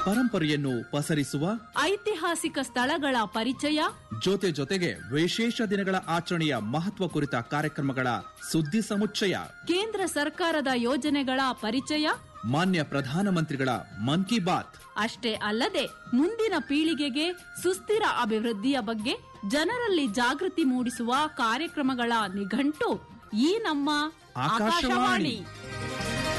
ಪರಂಪರೆಯನ್ನು ಪಸರಿಸುವ ಐತಿಹಾಸಿಕ ಸ್ಥಳಗಳ ಪರಿಚಯ, ಜೊತೆಗೆ ವಿಶೇಷ ದಿನಗಳ ಆಚರಣೆಯ ಮಹತ್ವ ಕುರಿತ ಕಾರ್ಯಕ್ರಮಗಳ ಸುದ್ದಿ ಸಮುಚ್ಚಯ, ಕೇಂದ್ರ ಸರ್ಕಾರದ ಯೋಜನೆಗಳ ಪರಿಚಯ, ಮಾನ್ಯ ಪ್ರಧಾನಮಂತ್ರಿಗಳ ಮನ್ ಕಿ ಬಾತ್. ಅಷ್ಟೇ ಅಲ್ಲದೆ ಮುಂದಿನ ಪೀಳಿಗೆಗೆ ಸುಸ್ಥಿರ ಅಭಿವೃದ್ಧಿಯ ಬಗ್ಗೆ ಜನರಲ್ಲಿ ಜಾಗೃತಿ ಮೂಡಿಸುವ ಕಾರ್ಯಕ್ರಮಗಳ ನಿಘಂಟು ಈ ನಮ್ಮ ಆಕಾಶವಾಣಿ.